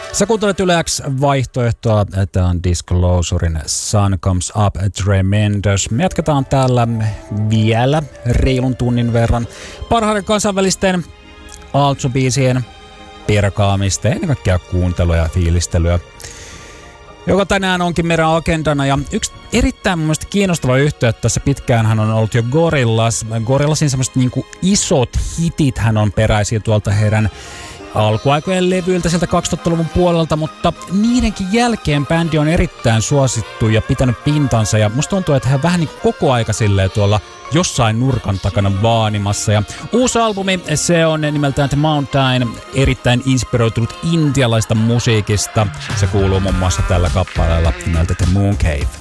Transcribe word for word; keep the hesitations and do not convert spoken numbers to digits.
Sä kuuntelet Yle X vaihtoehtoa. Tämä on Disclosurein Sun Comes Up Tremendous. Me jatketaan täällä vielä reilun tunnin verran parhaiden kansainvälisten altso-biisien perkaamista, ennen kaikkea kuuntelua ja fiilistelyä, joka tänään onkin meidän agendana. Ja yksi erittäin mun mielestä kiinnostava yhtye tässä pitkäänhän on ollut jo Gorillaz. Gorillasin semmoiset niinku isot hitit hän on peräisin tuolta heidän alkuaikojen levyiltä sieltä kaksituhattaluvun puolelta, mutta niidenkin jälkeen bändi on erittäin suosittu ja pitänyt pintansa, ja musta tuntuu, että hän vähän niin koko aika silleen tuolla jossain nurkan takana vaanimassa. Ja uusi albumi, se on nimeltään The Mountain, erittäin inspiroitunut intialaista musiikista. Se kuuluu muun muassa tällä kappaleella nimeltä The Moon Cave.